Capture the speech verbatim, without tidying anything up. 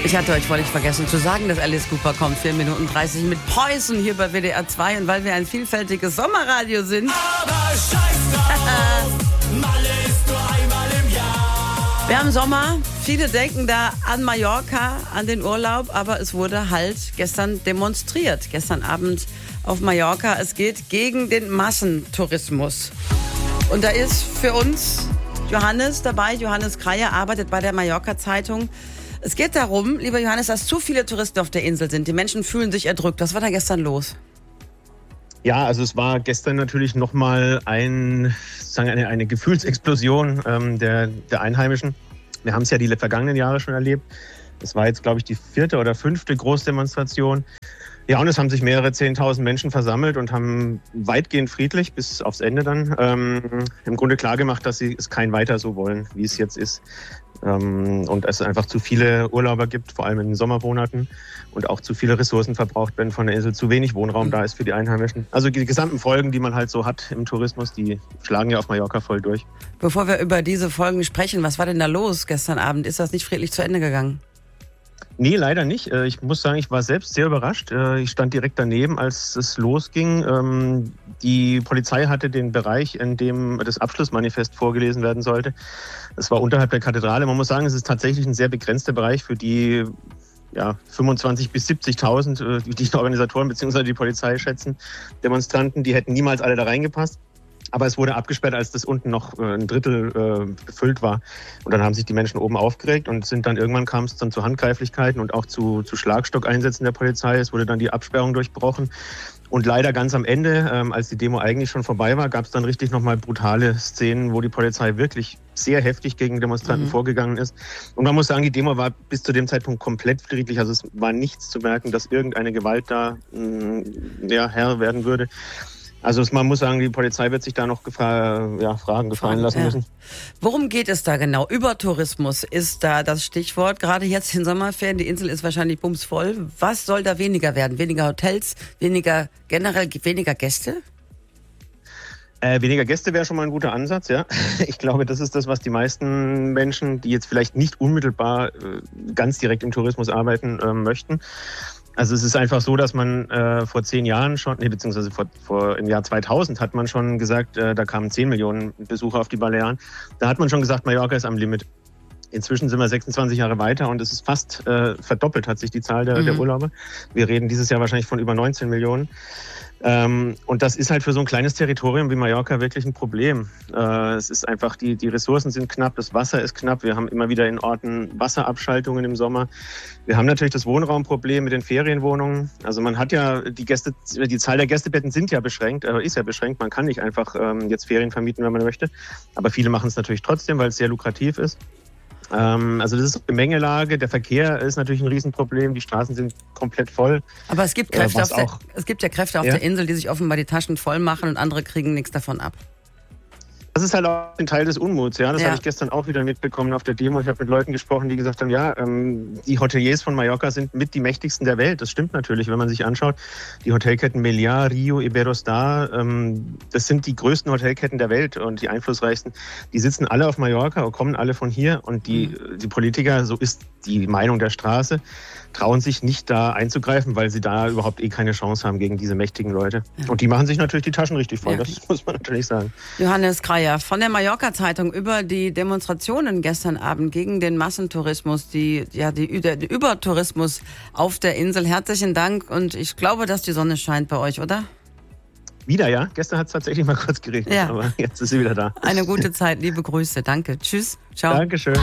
Ich hatte euch völlig vergessen zu sagen, dass Alice Cooper kommt. vier Minuten dreißig mit Preußen hier bei W D R zwei. Und weil wir ein vielfältiges Sommerradio sind. Aber scheiß drauf, Malle ist nur einmal im Jahr. Wir haben Sommer. Viele denken da an Mallorca, an den Urlaub. Aber es wurde halt gestern demonstriert. Gestern Abend auf Mallorca. Es geht gegen den Massentourismus. Und da ist für uns Johannes dabei. Johannes Kreier arbeitet bei der Mallorca-Zeitung. Es geht darum, lieber Johannes, dass zu viele Touristen auf der Insel sind. Die Menschen fühlen sich erdrückt. Was war da gestern los? Ja, also es war gestern natürlich nochmal ein, sagen eine, eine Gefühlsexplosion ähm, der, der Einheimischen. Wir haben es ja die vergangenen Jahre schon erlebt. Das war jetzt, glaube ich, die vierte oder fünfte Großdemonstration. Ja, und es haben sich mehrere zehntausend Menschen versammelt und haben weitgehend friedlich bis aufs Ende dann ähm, im Grunde klargemacht, dass sie es kein weiter so wollen, wie es jetzt ist. Ähm, und es einfach zu viele Urlauber gibt, vor allem in den Sommermonaten, und auch zu viele Ressourcen verbraucht werden von der Insel, zu wenig Wohnraum da ist für die Einheimischen. Also die gesamten Folgen, die man halt so hat im Tourismus, die schlagen ja auf Mallorca voll durch. Bevor wir über diese Folgen sprechen, was war denn da los gestern Abend? Ist das nicht friedlich zu Ende gegangen? Nee, leider nicht. Ich muss sagen, ich war selbst sehr überrascht. Ich stand direkt daneben, als es losging. Die Polizei hatte den Bereich, in dem das Abschlussmanifest vorgelesen werden sollte. Es war unterhalb der Kathedrale. Man muss sagen, es ist tatsächlich ein sehr begrenzter Bereich für die ja, fünfundzwanzigtausend bis siebzigtausend, die die Organisatoren bzw. die Polizei schätzen, Demonstranten. Die hätten niemals alle da reingepasst. Aber es wurde abgesperrt, als das unten noch ein Drittel äh, befüllt war. Und dann haben sich die Menschen oben aufgeregt und sind dann irgendwann kam es dann zu Handgreiflichkeiten und auch zu, zu Schlagstockeinsätzen der Polizei. Es wurde dann die Absperrung durchbrochen. Und leider ganz am Ende, ähm, als die Demo eigentlich schon vorbei war, gab es dann richtig nochmal brutale Szenen, wo die Polizei wirklich sehr heftig gegen Demonstranten mhm. vorgegangen ist. Und man muss sagen, die Demo war bis zu dem Zeitpunkt komplett friedlich. Also es war nichts zu merken, dass irgendeine Gewalt da mh, ja, Herr werden würde. Also man muss sagen, die Polizei wird sich da noch gefra- ja, Fragen gefallen lassen ja. müssen. Worum geht es da genau? Übertourismus ist da das Stichwort. Gerade jetzt in Sommerferien, die Insel ist wahrscheinlich bumsvoll. Was soll da weniger werden? Weniger Hotels, weniger generell weniger Gäste? Äh, weniger Gäste wäre schon mal ein guter Ansatz, ja. Ich glaube, das ist das, was die meisten Menschen, die jetzt vielleicht nicht unmittelbar äh, ganz direkt im Tourismus arbeiten äh, möchten. Also es ist einfach so, dass man äh, vor zehn Jahren schon, nee, beziehungsweise vor, vor im Jahr zweitausend hat man schon gesagt, äh, da kamen zehn Millionen Besucher auf die Balearen. Da hat man schon gesagt, Mallorca ist am Limit. Inzwischen sind wir sechsundzwanzig Jahre weiter und es ist fast äh, verdoppelt hat sich die Zahl der, mhm. der Urlauber. Wir reden dieses Jahr wahrscheinlich von über neunzehn Millionen. Ähm, und das ist halt für so ein kleines Territorium wie Mallorca wirklich ein Problem. Äh, es ist einfach, die, die Ressourcen sind knapp, das Wasser ist knapp. Wir haben immer wieder in Orten Wasserabschaltungen im Sommer. Wir haben natürlich das Wohnraumproblem mit den Ferienwohnungen. Also man hat ja, die Gäste, die Zahl der Gästebetten sind ja beschränkt, äh, ist ja beschränkt. Man kann nicht einfach ähm, jetzt Ferien vermieten, wenn man möchte. Aber viele machen es natürlich trotzdem, weil es sehr lukrativ ist. Also das ist eine Gemengelage. Der Verkehr ist natürlich ein Riesenproblem. Die Straßen sind komplett voll. Aber es gibt Kräfte äh, auf der, auch, es gibt ja Kräfte auf ja? der Insel, die sich offenbar die Taschen voll machen und andere kriegen nichts davon ab. Das ist halt auch ein Teil des Unmuts. Ja, das ja. habe ich gestern auch wieder mitbekommen auf der Demo. Ich habe mit Leuten gesprochen, die gesagt haben, ja, ähm, die Hoteliers von Mallorca sind mit die mächtigsten der Welt. Das stimmt natürlich, wenn man sich anschaut. Die Hotelketten Meliá, Rio, Iberostar, ähm, das sind die größten Hotelketten der Welt und die einflussreichsten. Die sitzen alle auf Mallorca und kommen alle von hier. Und die, mhm. die Politiker, so ist die Meinung der Straße, trauen sich nicht da einzugreifen, weil sie da überhaupt eh keine Chance haben gegen diese mächtigen Leute. Ja. Und die machen sich natürlich die Taschen richtig voll, ja. Das muss man natürlich sagen. Johannes Kreier von der Mallorca-Zeitung über die Demonstrationen gestern Abend gegen den Massentourismus, die, ja, die, der Übertourismus auf der Insel. Herzlichen Dank und ich glaube, dass die Sonne scheint bei euch, oder? Wieder, ja. Gestern hat es tatsächlich mal kurz geregnet, ja. aber jetzt ist sie wieder da. Eine gute Zeit, liebe Grüße. Danke. Tschüss. Ciao. Dankeschön.